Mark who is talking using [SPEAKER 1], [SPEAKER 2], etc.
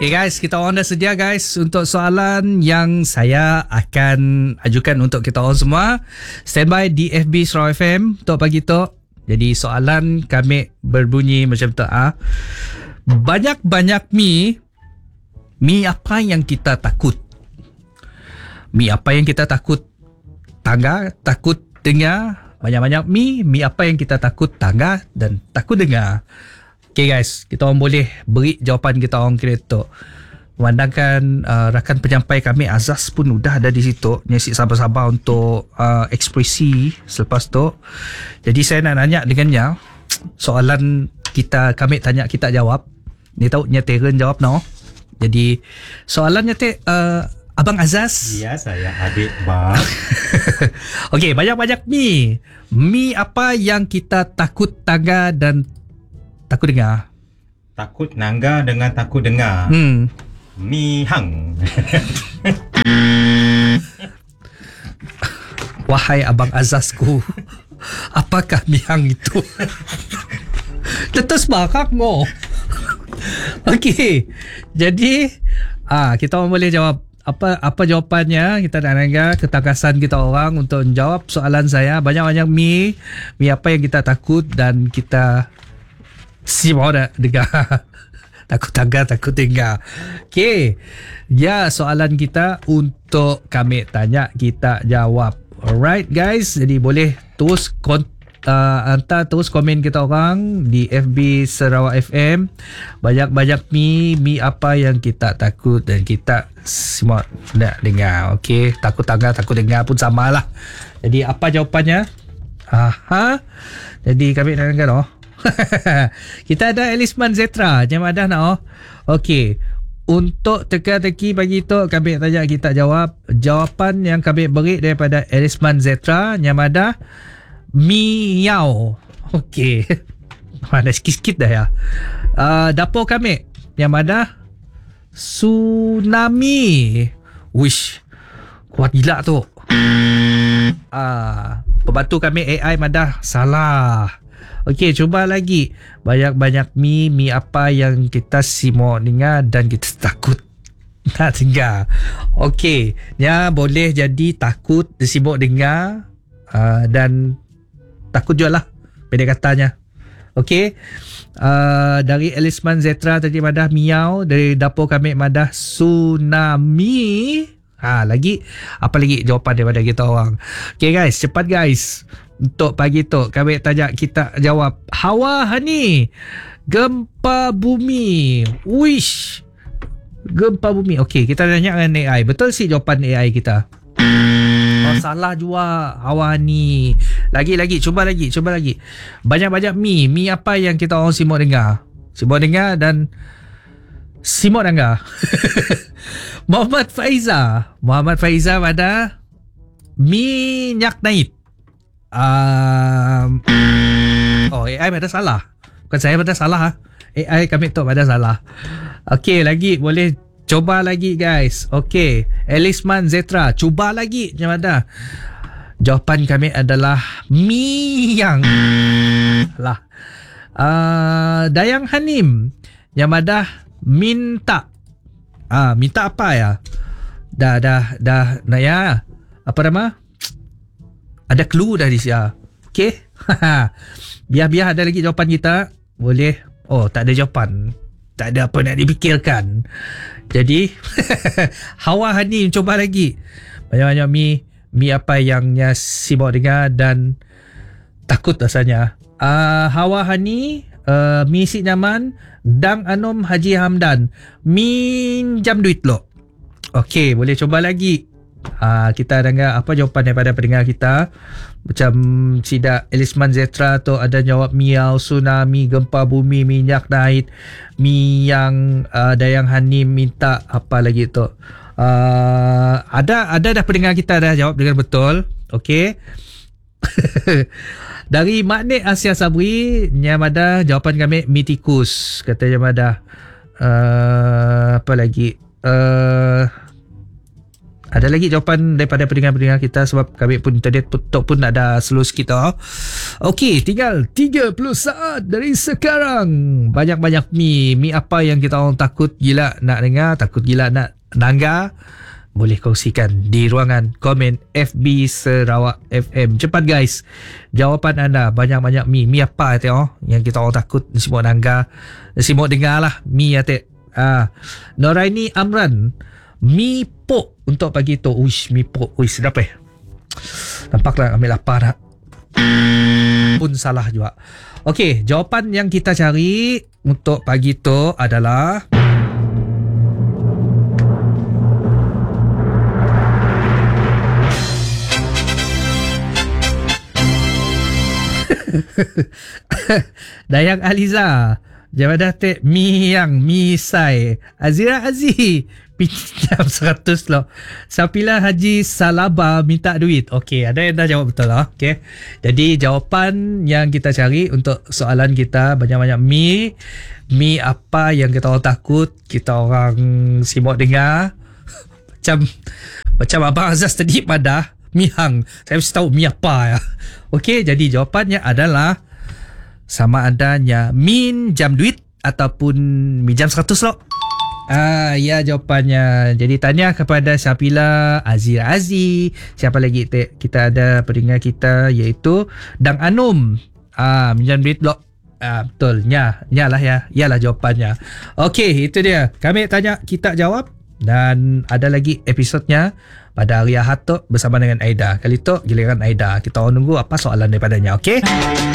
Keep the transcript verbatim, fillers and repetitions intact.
[SPEAKER 1] Okay guys, kita orang dah sedia guys untuk soalan yang saya akan ajukan untuk kita orang semua. Standby di F B Sarawak F M Tok Pagi Tok. Jadi soalan kami berbunyi macam tu ah. Banyak-banyak mi mi apa yang kita takut? Mi apa yang kita takut? Tangga, takut dengar. Banyak-banyak mi, mi apa yang kita takut tangga dan takut dengar. Okay guys, kita orang boleh beri jawapan kita orang kereta. Memandangkan uh, rakan penyampai kami Azaz pun dah ada di situ. Nyesik sabar-sabar untuk uh, ekspresi selepas tu. Jadi saya nak nanya dengannya. Soalan kita, kami tanya kita jawab. Ni tahu nyetiren jawab no. Jadi soalannya te uh, Abang Azaz.
[SPEAKER 2] Ya, saya adik bang.
[SPEAKER 1] Okey, banyak-banyak mi. Mi apa yang kita takut tangga dan takut dengar?
[SPEAKER 2] Takut nangga dengan takut dengar.
[SPEAKER 1] Hmm.
[SPEAKER 2] Mi hang.
[SPEAKER 1] Wahai Abang Azazku, apakah mi hang itu? Letas bakak mo. Okey. Jadi, ah kita orang boleh jawab apa apa jawapannya. Kita nak dengar ketakasan kita orang untuk menjawab soalan saya. Banyak-banyak mi, mi apa yang kita takut dan kita si mau dah dengar. Takut tangga, takut dengar. Okay. Ya, soalan kita untuk kami tanya, kita jawab. Alright guys. Jadi boleh terus kon- uh, hantar terus komen kita orang di F B Sarawak F M. Banyak-banyak mi, mi apa yang kita takut dan kita semua nak dengar. Okay. Takut tangga, takut dengar pun samalah. Jadi apa jawapannya? Aha. Jadi kami nak dengar oh. Kita ada Elisman Zetra Jam ada nak oh. Okey. Untuk teka-teki bagi tu kami tanya kita jawab. Jawapan yang kami beri daripada Elisman Zetra yang ada miau. Okey. Mana sikit-sikit dah ya. Uh, dapur kami yang ada tsunami. Wish. Kuat gila tu. Ah, uh, pembantu kami A I madah salah. Okey, cuba lagi. Banyak-banyak mi, mi apa yang kita simok dengar dan kita takut nak dengar. Okey, ya boleh jadi takut simok dengar uh, dan takut juga lah pendek katanya. Okey, uh, dari Elisman Zetra tadi madah miau, dari dapur kami madah tsunami. Ha, lagi apa lagi jawapan daripada kita orang. Okey guys, cepat guys. Untuk pagi tu kami tanya kita jawab. Hawa Hani, gempa bumi. Wish. Gempa bumi. Okey, kita tanya dengan A I. Betul sih jawapan A I kita? Oh, salah juga. Hawa Hani. Lagi-lagi, cuba lagi, cuba lagi. Banyak-banyak mi. Mi apa yang kita orang simok dengar? Simok dengar dan simok dengar. Muhammad Faiza. Muhammad Faiza pada minyak naik. Um, oh, A I pada salah. Bukan saya pada salah. Ha? A I kami tu pada salah. Okey, lagi boleh coba lagi guys. Okey, Elisman Zetra, cuba lagi macam mana? Jawapan kami adalah miyang. Lah. Uh, Dayang Hanim yang ada minta. Ah, minta apa ya? Dah dah dah nah ya. Apa nama? Ada clue dah di sini. Okey. Biar-biar ada lagi jawapan kita. Boleh. Oh, tak ada jawapan. Tak ada apa nak dipikirkan. Jadi Hawa Hani cuba lagi. Banyak-banyak mi, mi apa yang nya sibuk dengar dan takut rasanya. Uh, Hawa Hani, uh, mi si nyaman, Dang Anom Haji Hamdan, minjam duit lo. Okey, boleh coba lagi. Uh, kita dengar apa jawapan daripada pendengar kita. Macam Sida Elisman Zetra tu ada jawab miau, tsunami, gempa bumi, minyak naik. Mi yang uh, Dayang Hanim minta apa lagi tu. Uh, ada ada dah pendengar kita dah jawab dengan betul. Okey. Dari Maknik Asia Sabri, Nyamada jawapan kami mitikus. Kata Nyamada. Uh, apa lagi? Uh, Ada lagi jawapan daripada pendengar-pendengar kita sebab kami pun tadi tok pun nak ada slow sikit tau. Okey, tinggal tiga puluh saat dari sekarang. Banyak-banyak mi. Mi apa yang kita orang takut gila nak dengar, takut gila nak nangga? Boleh kongsikan di ruangan komen F B Sarawak F M. Cepat guys. Jawapan anda banyak-banyak mi. Mi apa tengok yang kita orang takut semua nangga, semua dengar lah. Mi atik. Ah, Noraini Amran, mi pok untuk pagi tu. Uish, mi pok. Uish, sedap eh. Nampaklah ambil lapar nak. Pun salah juga. Okey, jawapan yang kita cari untuk pagi tu adalah Dayang Aliza, Jawadah Tek Mi Yang Mi Sai, Azira Aziz pinjam seratus lo. Sapila Haji Salaba minta duit. Okey, ada yang dah jawab betul lah. Okey. Jadi jawapan yang kita cari untuk soalan kita banyak-banyak mi. Mi apa yang kita orang takut, kita orang simak dengar. Macam macam Abang Azaz tadi pada mi hang. Saya mesti tahu mi apa ya. Okey, jadi jawapannya adalah sama adanya min jam duit ataupun mi jam seratus lo. Ah, ya jawapannya. Jadi tanya kepada Syapila, Azira Aziz, siapa lagi te, kita ada pendengar kita iaitu Dang Anum. Ah, minjam duit blok. Ah, betul. Nya, nyalah ya. Yalah jawapannya. Okey, itu dia. Kami tanya, kita jawab dan ada lagi episodnya pada hari Ahad tu bersama dengan Aida. Kali tu giliran Aida. Kita orang tunggu apa soalan daripadanya. Okey?